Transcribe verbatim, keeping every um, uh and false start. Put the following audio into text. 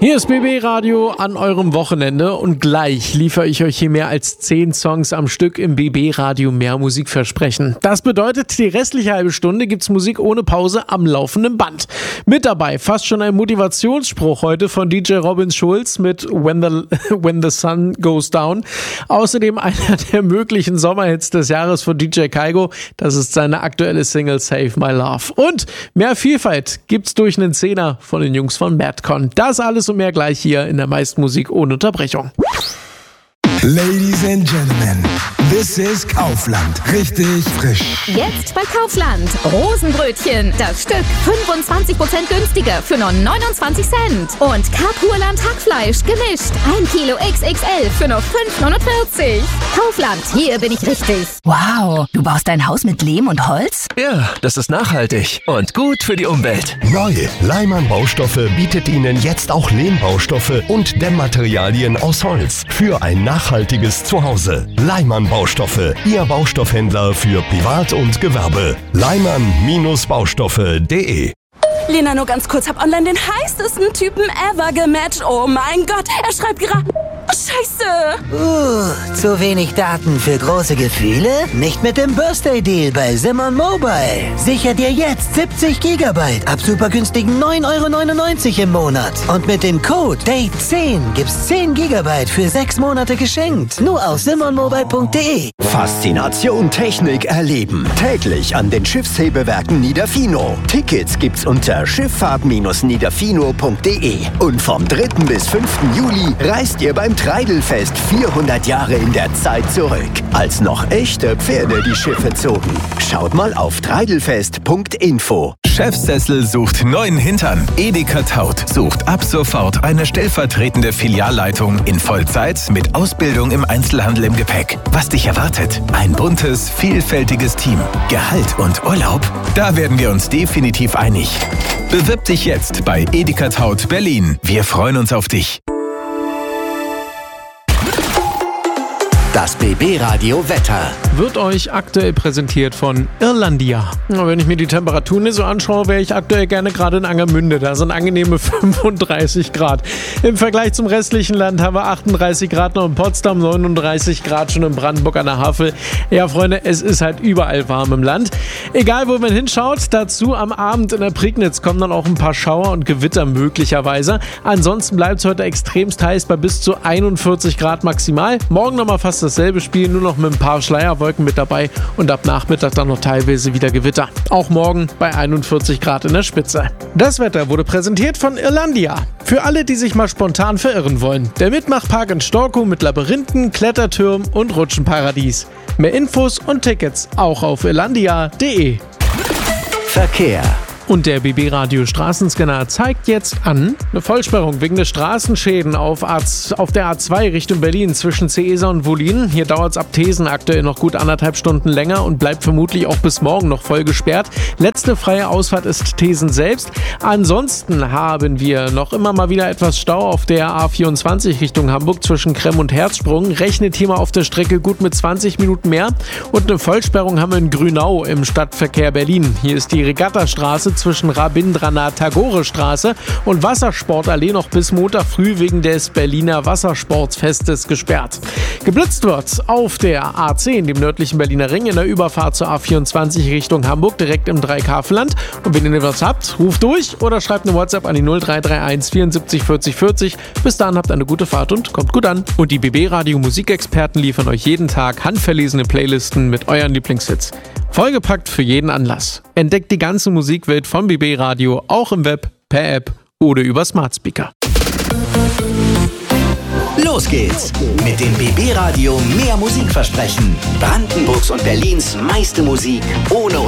Hier ist B B Radio an eurem Wochenende und gleich liefere ich euch hier mehr als zehn Songs am Stück im B B Radio mehr Musikversprechen. Das bedeutet, die restliche halbe Stunde gibt's Musik ohne Pause am laufenden Band. Mit dabei fast schon ein Motivationsspruch heute von D J Robin Schulz mit When the, When the Sun Goes Down. Außerdem einer der möglichen Sommerhits des Jahres von D J Kaigo. Das ist seine aktuelle Single Save My Love. Und mehr Vielfalt gibt's durch einen Zehner von den Jungs von Madcon. Das alles und mehr gleich hier in der meisten Musik ohne Unterbrechung. Ladies and Gentlemen, this is Kaufland. Richtig frisch. Jetzt bei Kaufland. Rosenbrötchen. Das Stück fünfundzwanzig Prozent günstiger für nur neunundzwanzig Cent. Und Kapurland Hackfleisch gemischt. ein Kilo X X L für nur fünf neunundvierzig. Kaufland, hier bin ich richtig. Wow, du baust dein Haus mit Lehm und Holz? Ja, das ist nachhaltig und gut für die Umwelt. Neu, Leimann Baustoffe bietet Ihnen jetzt auch Lehmbaustoffe und Dämmmaterialien aus Holz für ein nachhaltiges Zuhause. Leimann Baustoffe, Ihr Baustoffhändler für Privat und Gewerbe. Leimann Baustoffe punkt de. Lena, nur ganz kurz, hab online den heißesten Typen ever gematcht. Oh mein Gott, er schreibt gerade... Scheiße! Uh, zu wenig Daten für große Gefühle? Nicht mit dem Birthday-Deal bei Simon Mobile. Sicher dir jetzt siebzig Gigabyte ab super günstigen neun Euro neunundneunzig im Monat. Und mit dem Code Date zehn gibt's zehn Gigabyte für sechs Monate geschenkt. Nur auf simon mobile punkt de. Faszination Technik erleben. Täglich an den Schiffshebewerken Niederfino. Tickets gibt's unter schifffahrt niederfino punkt de. Und vom dritten bis fünften Juli reist ihr beim Treidelfest vierhundert Jahre in der Zeit zurück, als noch echte Pferde die Schiffe zogen. Schaut mal auf treidelfest punkt info. Chefsessel sucht neuen Hintern. Edeka Taut sucht ab sofort eine stellvertretende Filialleitung in Vollzeit mit Ausbildung im Einzelhandel im Gepäck. Was dich erwartet? Ein buntes, vielfältiges Team. Gehalt und Urlaub? Da werden wir uns definitiv einig. Bewirb dich jetzt bei Edeka Taut Berlin. Wir freuen uns auf dich. Das B B Radio Wetter Wird euch aktuell präsentiert von Irlandia. Wenn ich mir die Temperaturen so anschaue, wäre ich aktuell gerne gerade in Angermünde. Da sind angenehme fünfunddreißig Grad. Im Vergleich zum restlichen Land haben wir achtunddreißig Grad noch in Potsdam, neununddreißig Grad schon in Brandenburg an der Havel. Ja, Freunde, es ist halt überall warm im Land. Egal, wo man hinschaut, dazu am Abend in der Prignitz kommen dann auch ein paar Schauer und Gewitter möglicherweise. Ansonsten bleibt es heute extremst heiß bei bis zu einundvierzig Grad maximal. Morgen nochmal fast dasselbe Spiel, nur noch mit ein paar Schleierwolken mit dabei und ab Nachmittag dann noch teilweise wieder Gewitter. Auch morgen bei einundvierzig Grad in der Spitze. Das Wetter wurde präsentiert von Irlandia. Für alle, die sich mal spontan verirren wollen. Der Mitmachpark in Storkow mit Labyrinthen, Klettertürmen und Rutschenparadies. Mehr Infos und Tickets auch auf irlandia punkt de. Verkehr. Und der B B Radio Straßenscanner zeigt jetzt an, eine Vollsperrung wegen der Straßenschäden auf, A, auf der A zwei Richtung Berlin zwischen Ceesa und Wollin. Hier dauert es ab Thesen aktuell noch gut anderthalb Stunden länger und bleibt vermutlich auch bis morgen noch voll gesperrt. Letzte freie Ausfahrt ist Thesen selbst. Ansonsten haben wir noch immer mal wieder etwas Stau auf der A vierundzwanzig Richtung Hamburg zwischen Kremm und Herzsprung. Rechnet hier mal auf der Strecke gut mit zwanzig Minuten mehr. Und eine Vollsperrung haben wir in Grünau im Stadtverkehr Berlin. Hier ist die Regattastraße zwischen Rabindranath-Tagore-Straße und Wassersportallee noch bis Montag früh wegen des Berliner Wassersportfestes gesperrt. Geblitzt wird auf der A zehn, dem nördlichen Berliner Ring, in der Überfahrt zur A vierundzwanzig Richtung Hamburg, direkt im Dreikafenland. Und wenn ihr was habt, ruft durch oder schreibt eine WhatsApp an die null drei drei eins vierundsiebzig vierzig vierzig. Bis dahin habt eine gute Fahrt und kommt gut an. Und die B B Radio Musikexperten liefern euch jeden Tag handverlesene Playlisten mit euren Lieblingshits. Vollgepackt für jeden Anlass. Entdeckt die ganze Musikwelt von B B Radio auch im Web, per App oder über Smart Speaker. Los geht's mit dem B B Radio mehr Musikversprechen. Brandenburgs und Berlins meiste Musik ohne